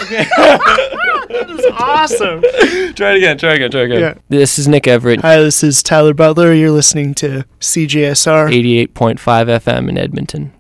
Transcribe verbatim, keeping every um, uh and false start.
Okay. That is awesome. Try it again. Try again. Try again. Yeah. This is Nick Everett. Hi, this is Tyler Butler. You're listening to C J S R eighty-eight point five F M in Edmonton.